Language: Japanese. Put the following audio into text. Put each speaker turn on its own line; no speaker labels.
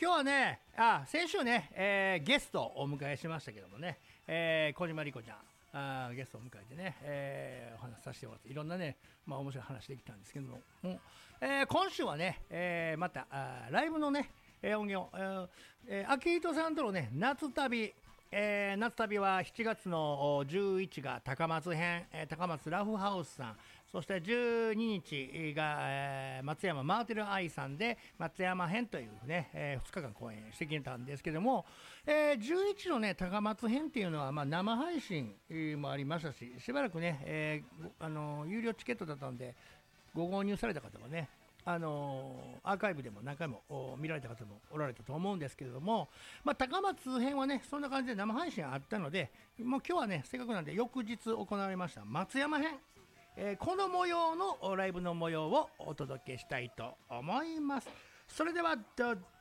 今日はね、先週ね、ゲストをお迎えしましたけどもね、小島莉子ちゃん、ゲストを迎えてね、お話しさせてもらって、いろんなね、面白い話できたんですけども、今週はね、またライブのね、音源を、アキヒトさんとのね、夏旅、夏旅は7月の11が高松編、高松ラフハウスさん、そして12日が、松山マーテル愛さんで松山編というね、2日間公演してきたんですけども、11のね高松編っていうのは、生配信もありましたし、しばらくね、有料チケットだったんでご購入された方はね、アーカイブでも何回も見られた方もおられたと思うんですけれども、高松編はねそんな感じで生配信あったので、もう今日はねせっかくなんで翌日行われました松山編、この模様のライブの模様をお届けしたいと思います。それではどうぞ。